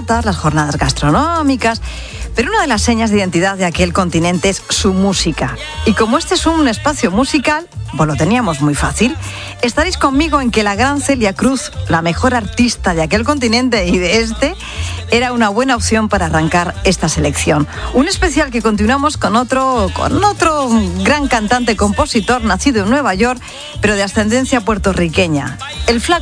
caminatas, las jornadas gastronómicas, pero una de las señas de identidad de aquel continente es su música. Y como este es un espacio musical, pues lo teníamos muy fácil. Estaréis conmigo en que la gran Celia Cruz, la mejor artista de aquel continente y de este, era una buena opción para arrancar esta selección. Un especial que continuamos con otro gran cantante, compositor, nacido en Nueva York, pero de ascendencia puertorriqueña. El Flaco